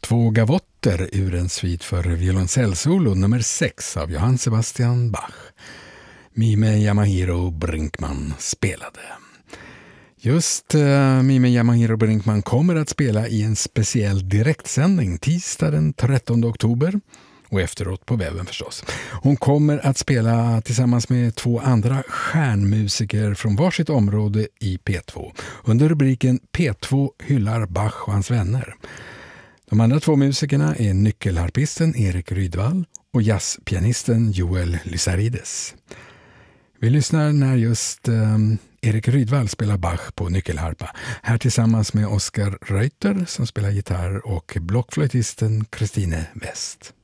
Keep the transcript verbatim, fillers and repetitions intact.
Två gavotter ur en svit för violoncellsolo nummer sex av Johann Sebastian Bach. Mime Yamahiro Brinkman spelade. Just uh, Mime Yamahiro Brinkman kommer att spela i en speciell direktsändning tisdag den trettonde oktober och efteråt på webben förstås. Hon kommer att spela tillsammans med två andra stjärnmusiker från varsitt område i P två under rubriken P två hyllar Bach och hans vänner. De andra två musikerna är nyckelharpisten Erik Rydvall och jazzpianisten Joel Lysarides. Vi lyssnar när just um, Erik Rydvall spelar Bach på nyckelharpa. Här tillsammans med Oskar Reuter som spelar gitarr och blockflöjtisten Christine West.